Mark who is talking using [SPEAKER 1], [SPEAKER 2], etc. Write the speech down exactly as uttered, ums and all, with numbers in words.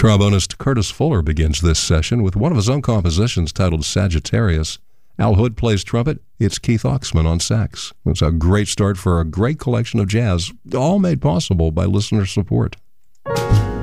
[SPEAKER 1] Trombonist Curtis Fuller begins this session with one of his own compositions titled Sagittarius. Al Hood plays trumpet. It's Keith Oxman on sax. It's a great start for a great collection of jazz, all made possible by listener support.